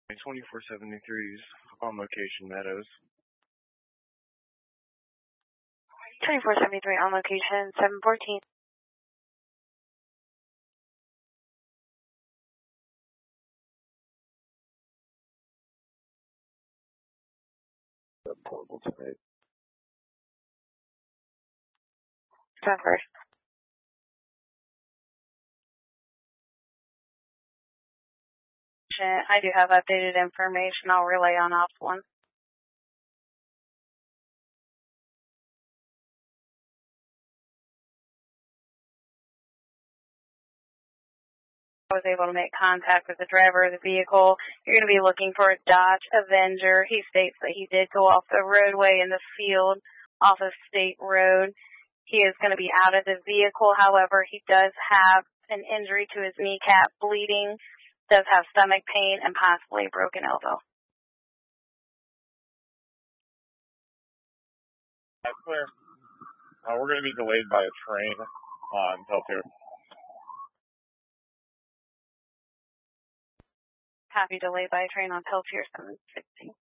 2473's on location, Meadows. 2473 on location, 714. Portable tonight. Covered. I do have updated information. I'll relay on Ops 1. I was able to make contact with the driver of the vehicle. You're going to be looking for a Dodge Avenger. He states that he did go off the roadway in the field off of State Road. He is going to be out of the vehicle. However, he does have an injury to his kneecap, bleeding, does have stomach pain, and possibly a broken elbow. That's clear. We're going to be delayed by a train on Peltier. Happy delayed by a train on Peltier 760.